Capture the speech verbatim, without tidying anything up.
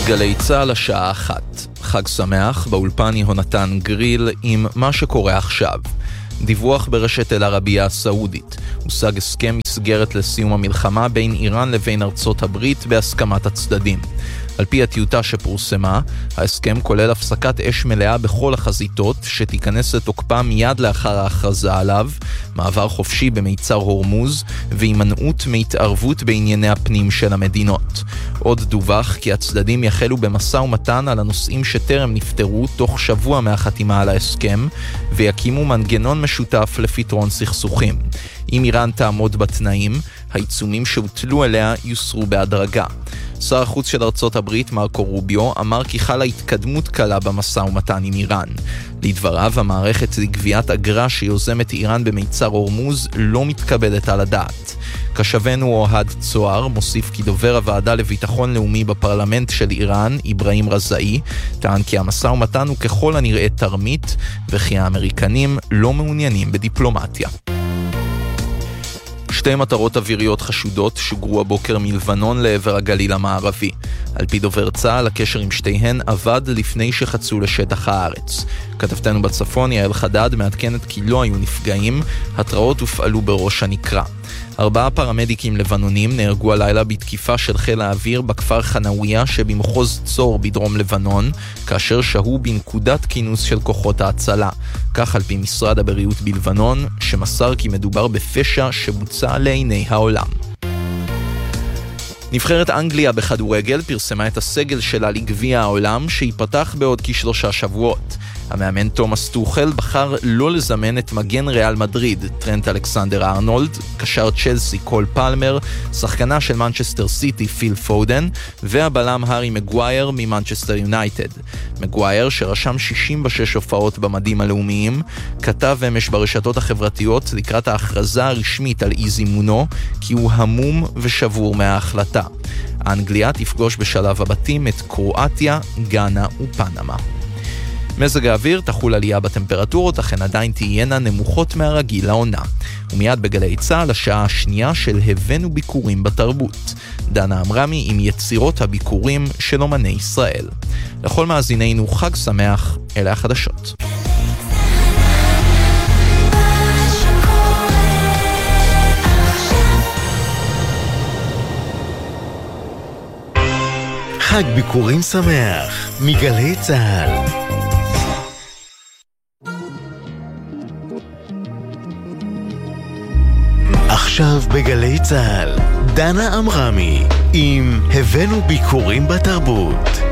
גלי צהל השעה אחת. חג שמח, באולפן יהונתן גריל עם מה שקורה עכשיו. דיווח ברשת אל-ערבייה הסעודית. הושג הסכם מסגרת לסיום המלחמה בין איראן לבין ארצות הברית בהסכמת הצדדים. על פי הטיוטה שפורסמה, ההסכם כולל הפסקת אש מלאה בכל החזיתות, שתיכנס לתוקפה מיד לאחר ההכרזה עליו, מעבר חופשי במיצר הורמוז, והימנעות מהתערבות בענייני הפנים של המדינות. עוד דווח כי הצדדים יחלו במשא ומתן על הנושאים שטרם נפטרו תוך שבוע מהחתימה על ההסכם, ויקימו מנגנון משותף לפתרון סכסוכים. אם איראן תעמוד בתנאים, העיצומים שהוטלו אליה יוסרו בהדרגה. שר החוץ של ארצות הברית מרקו רוביו אמר כי חלה התקדמות קלה במשא ומתן עם איראן. לדבריו, המערכת לגביית אגרה שיוזמת איראן במיצר הורמוז לא מתקבלת על הדעת. כשבנו אוהד צוהר מוסיף כי דובר הוועדה לביטחון לאומי בפרלמנט של איראן, איברהים רזאי, טען כי המשא ומתן הוא ככל הנראה תרמית, וכי האמריקנים לא מעוניינים בדיפלומטיה. שתי מטרות אוויריות חשודות שוגרו הבוקר מלבנון לעבר הגליל המערבי. על פי דובר צה"ל, הקשר עם שתיהן עבד לפני שחצו לשטח הארץ. כתבתנו בצפון, יעל חדד, מעדכנת כי לא היו נפגעים, התראות הופעלו בראש הנקרה. ארבעה פרמדיקים לבנונים נהרגו הלילה בתקיפה של חיל האוויר בכפר חנאוויה שבמחוז צור בדרום לבנון, כאשר שהו בנקודת כינוס של כוחות ההצלה. כך על פי משרד הבריאות בלבנון, שמסר כי מדובר בפשע שבוצע לעיני העולם. נבחרת אנגליה בכדורגל פרסמה את הסגל שלה לגביע העולם שיפתח בעוד כשלושה שבועות. המאמן תומאס טוחל בחר לא לזמן את מגן ריאל מדריד, טרנט אלכסנדר ארנולד, קשר צ'לסי קול פלמר, שחקנה של מנצ'סטר סיטי פיל פודן, והבלם הארי מגווייר ממנצ'סטר יונייטד. מגווייר, שרשם שישים ושש הופעות במדים הלאומיים, כתב אמש ברשתות החברתיות לקראת ההכרזה הרשמית על אי זימונו, כי הוא המום ושבור מההחלטה. האנגליה תפגוש בשלב הבתים את קרואטיה, גאנה ופנמה. מזג האוויר תחול עלייה בטמפרטורות, אך הן עדיין תהיינה נמוכות מהרגיל לעונה. ומיד בגלי צהל השעה השנייה של הבאנו ביקורים בתרבות. דנה אמרמי עם יצירות הביקורים של אומני ישראל. לכל מאזינינו חג שמח, אלה החדשות. חג ביקורים שמח מגלי צהל. עכשיו בגלי צהל, דנה אמרמי עם הבאנו ביקורים בתרבות.